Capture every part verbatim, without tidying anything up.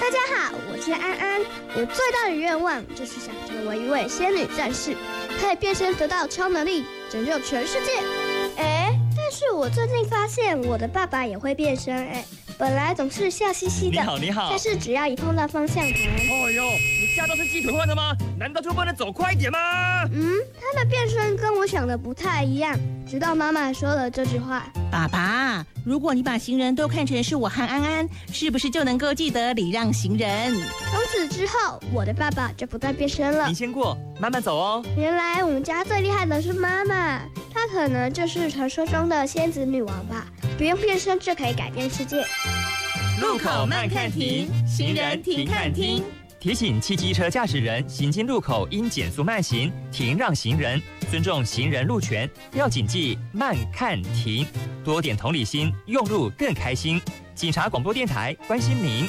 大家好，我是安安。我最大的愿望就是想成为一位仙女战士，可以变身得到超能力，拯救全世界。哎，但是我最近发现我的爸爸也会变身，哎，本来总是笑嘻嘻的， 你好你好， 但是只要一碰到方向盘， 哦呦，你家都是鸡腿换的吗？难道就不能走快一点吗？ 嗯，他的变身跟我想的不太一样。直到妈妈说了这句话， 爸爸，如果你把行人都看成是我和安安，是不是就能够记得礼让行人？ 从此之后，我的爸爸就不再变身了。 你先过，慢慢走哦。 原来我们家最厉害的是妈妈，她可能就是传说中的仙子女王吧，不用变身就可以改变世界。 路口慢看停，行人停看听。提醒汽机车驾驶人行经路口应减速慢行，停让行人，尊重行人路权，要谨记慢看停，多点同理心，用路更开心。警察广播电台关心您。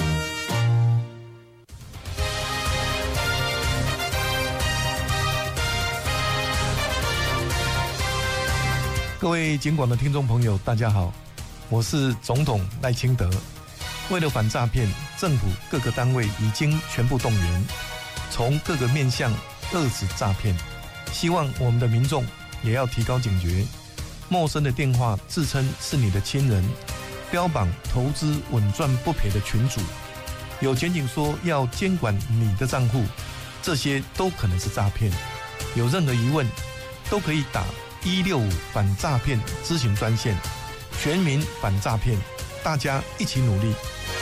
各位警广的听众朋友，大家好，我是总统赖清德。为了反诈骗，政府各个单位已经全部动员，从各个面向遏止诈骗。希望我们的民众也要提高警觉，陌生的电话自称是你的亲人，标榜投资稳赚不赔的群组，有检警说要监管你的账户，这些都可能是诈骗。有任何疑问，都可以打一六五反诈骗咨询专线，全民反诈骗，大家一起努力。